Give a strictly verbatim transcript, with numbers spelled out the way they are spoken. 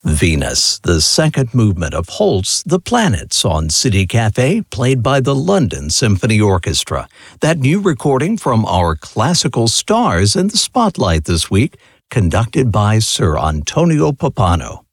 Venus, the second movement of Holst's The Planets on City Cafe, played by the London Symphony Orchestra. That new recording from our classical stars in the spotlight this week, conducted by Sir Antonio Pappano.